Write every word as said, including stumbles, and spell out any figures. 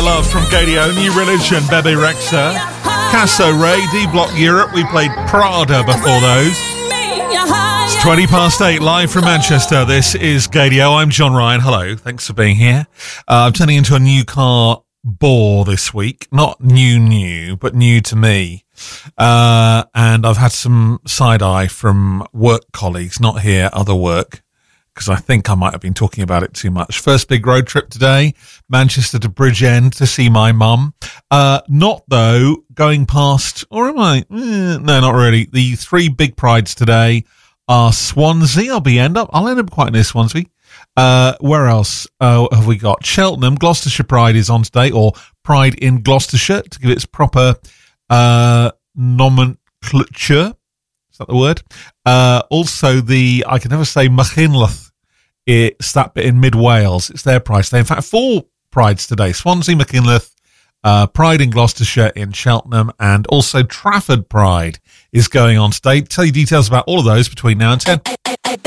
Love from Gadio, New Religion, Bebe Rexha, Casso Ray, D-Block Europe. We played Prada before those. It's twenty past eight, live from Manchester. This is Gadio. I'm John Ryan. Hello, thanks for being here. Uh, I'm turning into a new car bore this week. Not new, new, but new to me. Uh, and I've had some side-eye from work colleagues, not here, other work, because I think I might have been talking about it too much. First big road trip today, Manchester to Bridgend to see my mum. Uh, not, though, going past, or am I? Eh, no, not really. The three big prides today are Swansea. I'll be end up, I'll end up quite near Swansea. Uh, where else uh, have we got? Cheltenham, Gloucestershire Pride is on today, or Pride in Gloucestershire, to give its proper uh, nomenclature. Is that the word? Uh, also, the, I can never say Machynlleth. It's that bit in mid Wales. It's their Pride today. In fact, four Prides today. Swansea, Machynlleth, uh, Pride in Gloucestershire, in Cheltenham, and also Trafford Pride is going on today. Tell you details about all of those between now and ten.